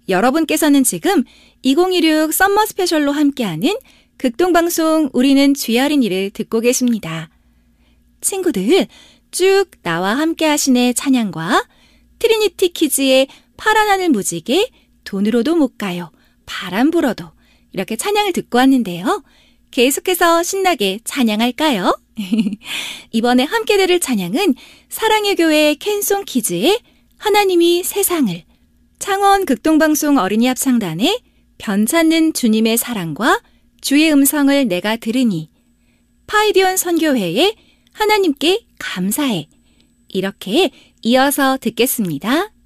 여러분께서는 지금 2016 썸머 스페셜로 함께하는 극동방송 우리는 쥐어린이를 듣고 계십니다. 친구들, 쭉 나와 함께 하시네 찬양과 트리니티 키즈의 파란 하늘 무지개, 돈으로도 못 가요, 바람 불어도 이렇게 찬양을 듣고 왔는데요. 계속해서 신나게 찬양할까요? 이번에 함께 들을 찬양은 사랑의 교회 캔송 키즈의 하나님이 세상을, 창원 극동방송 어린이 합창단의 변찮는 주님의 사랑과 주의 음성을 내가 들으니, 파이디언 선교회의 하나님께 감사해, 이렇게 이어서 듣겠습니다.